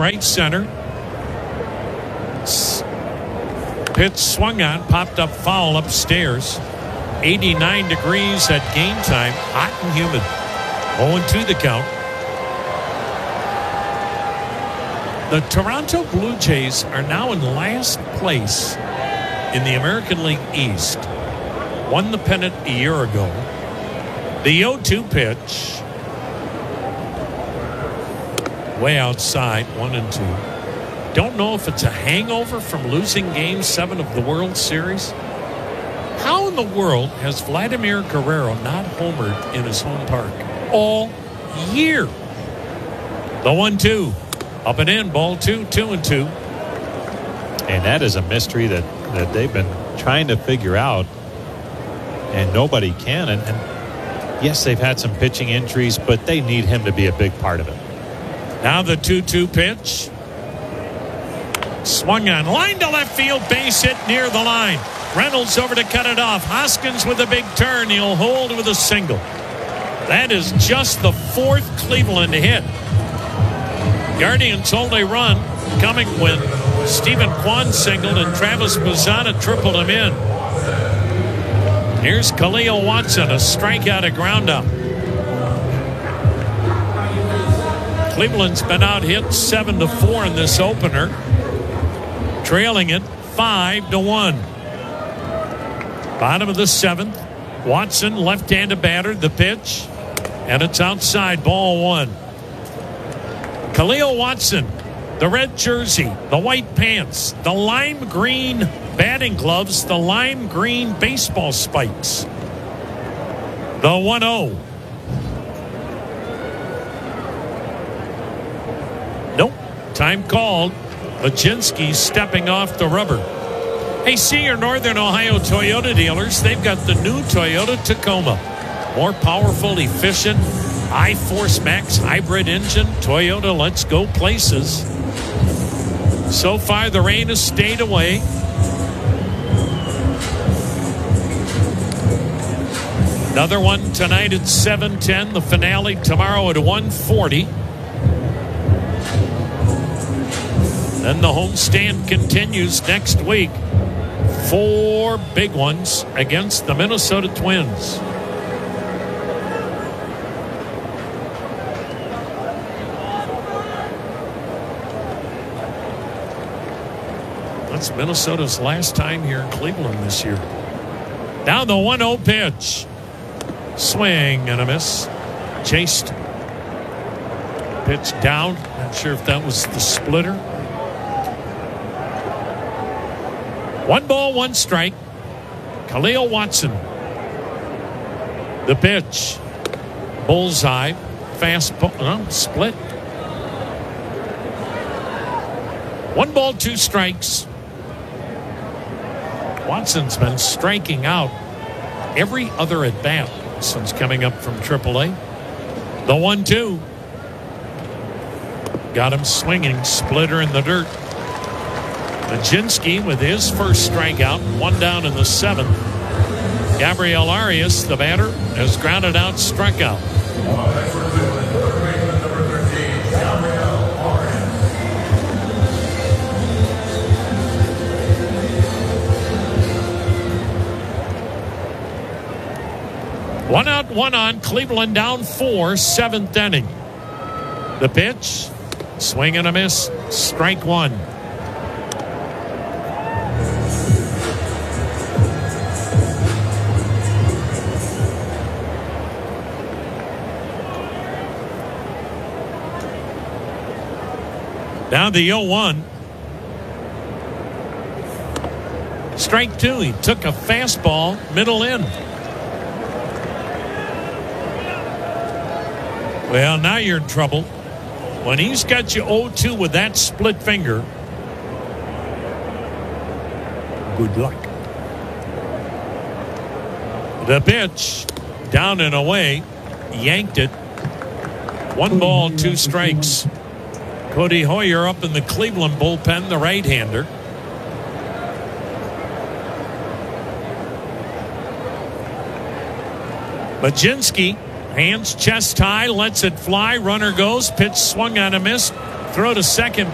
right center. Pitch swung on, popped up foul upstairs. 89 degrees at game time. Hot and humid. 0-2 the count. The Toronto Blue Jays are now in last place in the American League East. Won the pennant a year ago. The 0-2 pitch. Way outside, 1-2. Don't know if it's a hangover from losing Game 7 of the World Series. How in the world has Vladimir Guerrero not homered in his home park all year? The 1-2. Up and in, ball 2, 2-2. And that is a mystery that they've been trying to figure out, and nobody can. And yes, they've had some pitching injuries, but they need him to be a big part of it. Now the 2-2 pitch. Swung on, line to left field, base hit near the line. Reynolds over to cut it off. Hoskins with a big turn. He'll hold with a single. That is just the fourth Cleveland hit. Guardians' only run coming when Stephen Kwan singled and Travis Bazzana tripled him in. Here's Khalil Watson, a strikeout, a ground out. Cleveland's been out hit 7-4 in this opener, trailing it 5-1. Bottom of the seventh. Watson, left-handed batter, the pitch, and it's outside, ball 1. Khalil Watson, the red jersey, the white pants, the lime green batting gloves, the lime green baseball spikes. The 1-0. Nope. Time called. Laczynski stepping off the rubber. Hey, see your Northern Ohio Toyota dealers. They've got the new Toyota Tacoma. More powerful, efficient, I-Force Max hybrid engine. Toyota, let's go places. So far, the rain has stayed away. Another one tonight at 7:10. The finale tomorrow at 1:40. Then the homestand continues next week. 4 big ones against the Minnesota Twins. That's Minnesota's last time here in Cleveland this year. Now the 1-0 pitch. Swing and a miss. Chased. Pitch down. Not sure if that was the splitter. 1 ball, 1 strike. Khalil Watson. The pitch. Bullseye. Fastball. Split. 1 ball, 2 strikes. Watson's been striking out every other at bat since coming up from AAA. The 1-2. Got him swinging. Splitter in the dirt. Laczynski with his first strikeout. 1 down in the 7th. Gabriel Arias, the batter, has grounded out, struck out. One out, 1 on. Cleveland down 4, 7th inning. The pitch. Swing and a miss. Strike 1. Now the 0-1. Strike 2. He took a fastball middle in. Well, now you're in trouble. When he's got you 0-2 with that split finger, good luck. The pitch, down and away, yanked it. 1 ball, 2 strikes. Cody Hoyer up in the Cleveland bullpen, the right-hander. Laczynski, hands chest high, lets it fly. Runner goes. Pitch swung on a miss. Throw to second.